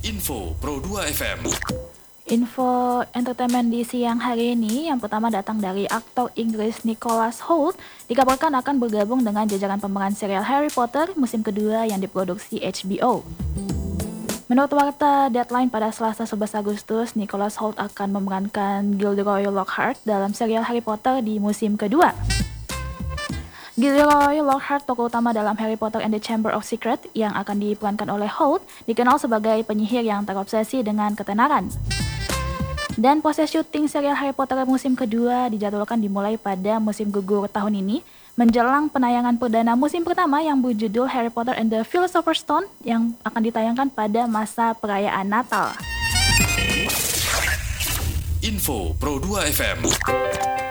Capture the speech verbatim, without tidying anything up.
Info Pro dua F M. Info entertainment di siang hari ini yang pertama datang dari aktor Inggris Nicholas Hoult, dikabarkan akan bergabung dengan jajaran pemeran serial Harry Potter musim kedua yang diproduksi H B O. Menurut warta Deadline pada Selasa sebelas Agustus, Nicholas Hoult akan memerankan Gilderoy Lockhart dalam serial Harry Potter di musim kedua. Gilderoy Lockhart, tokoh utama dalam Harry Potter and the Chamber of Secrets yang akan diperankan oleh Hoult, dikenal sebagai penyihir yang terobsesi dengan ketenaran. Dan proses syuting serial Harry Potter musim kedua dijadwalkan dimulai pada musim gugur tahun ini, menjelang penayangan perdana musim pertama yang berjudul Harry Potter and the Philosopher's Stone yang akan ditayangkan pada masa perayaan Natal. Info Pro dua F M.